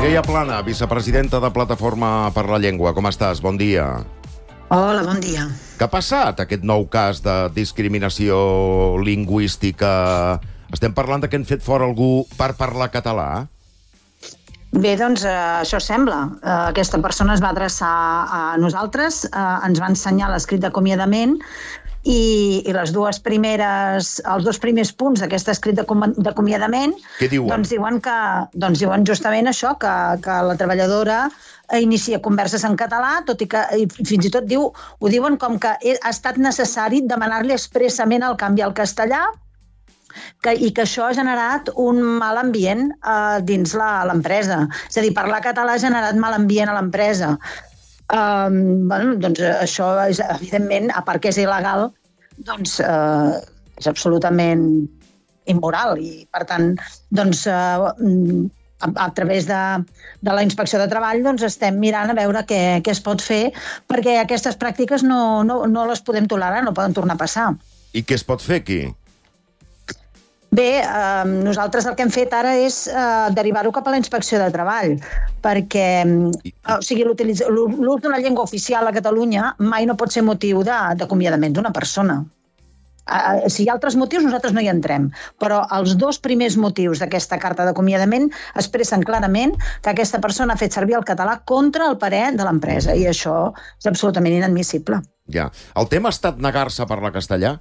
Mireia Plana, vicepresidenta de Plataforma per la Llengua. Com estàs? Bon dia. Hola, bon dia. Què ha passat, aquest nou cas de discriminació lingüística? Estem parlant de que han fet fora algú per parlar català? Bé, doncs això sembla. Aquesta persona es va adreçar a nosaltres, ens va ensenyar l'escrit d'acomiadament i els dos primers punts d'aquest escrit d'acomiadament diuen justament això, que la treballadora inicia converses en català, tot i que fins i tot ho diuen com que ha estat necessari demanar-li expressament el canvi al castellà i que això ha generat un mal ambient dins l'empresa. És a dir, parlar català ha generat mal ambient a l'empresa. Doncs això, evidentment, a part que és il·legal, doncs és absolutament immoral i, per tant, doncs a través de la Inspecció de Treball doncs estem mirant a veure què es pot fer perquè aquestes pràctiques no les podem tolerar, no poden tornar a passar. I què es pot fer aquí? Bé, nosaltres el que hem fet ara és derivar-ho cap a la Inspecció de Treball, perquè l'ús d'una llengua oficial a Catalunya mai no pot ser motiu d'acomiadament d'una persona. Si hi ha altres motius, nosaltres no hi entrem, però els dos primers motius d'aquesta carta d'acomiadament expressen clarament que aquesta persona ha fet servir el català contra el parer de l'empresa, i això és absolutament inadmissible. Ja. El tema ha estat negar-se a parlar castellà?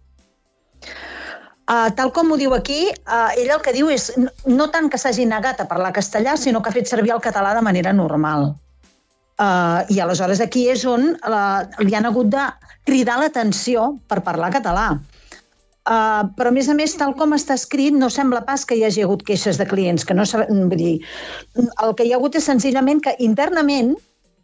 Tal com ho diu aquí, ell el que diu és no tant que s'hagi negat a parlar castellà, sinó que ha fet servir el català de manera normal. I aleshores aquí és on li han hagut de cridar l'atenció per parlar català. Però, a més, tal com està escrit, no sembla pas que hi hagi hagut queixes de clients. El que hi ha hagut és senzillament que internament